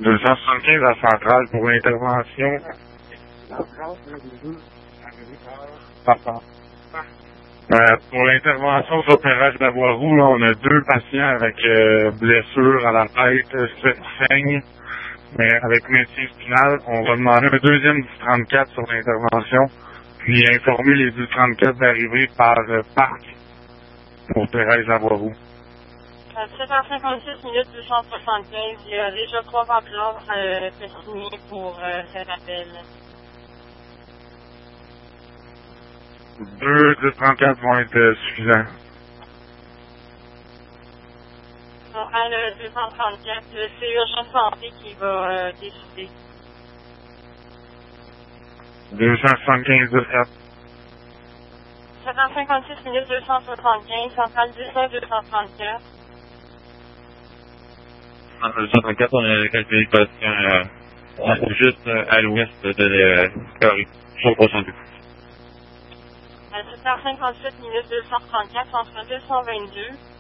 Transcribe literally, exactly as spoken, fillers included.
deux cent soixante-quinze à Centrale pour l'intervention. Papa. Euh, pour l'intervention sur Pérage d'Avoirou, là, on a deux patients avec euh, blessures à la tête, euh, saigne, mais avec médecin spinal. On va demander un deuxième du trente-quatre sur l'intervention, puis informer les du trente-quatre d'arriver par euh, parc pour Pérage d'Avoirou. À sept heures cinquante-six minutes deux cent soixante-quinze, il y a déjà trois ambulances euh, signées pour euh, cet appel. Deux du trente-quatre vont être euh, suffisants. On prend le deux cent trente-quatre, c'est Urgence Santé qui va euh, décider. deux cent soixante-quinze de quatre. sept heures cinquante-six minutes deux cent soixante-quinze, centrale dix-neuf deux cent trente-quatre. En deux cent trente-quatre, on a quelques patients euh, juste euh, à l'ouest de la Corée, sur le soixante-deux. À sept heures cinquante-sept minutes deux cent trente-quatre, centrale deux cent vingt-deux.